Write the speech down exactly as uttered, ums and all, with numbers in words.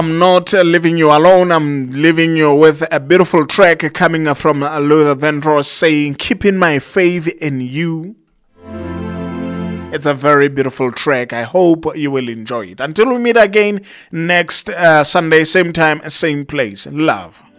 I'm not uh, leaving you alone. I'm leaving you with a beautiful track coming from uh, Luther Vandross saying, "Keeping my faith in you." It's a very beautiful track. I hope you will enjoy it. Until we meet again next uh, Sunday, same time, same place. Love.